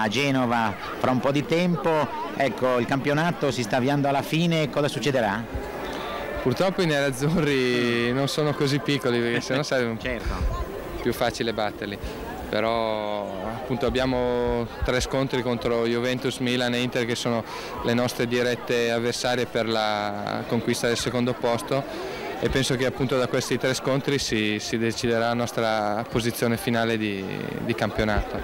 a Genova fra un po' di tempo. Ecco, il campionato si sta avviando alla fine, cosa succederà? Purtroppo i nerazzurri non sono così piccoli, perché sennò sarebbe Certo. più facile batterli. Però appunto abbiamo 3 scontri contro Juventus, Milan e Inter, che sono le nostre dirette avversarie per la conquista del secondo posto, e penso che appunto da questi 3 scontri si deciderà la nostra posizione finale di campionato.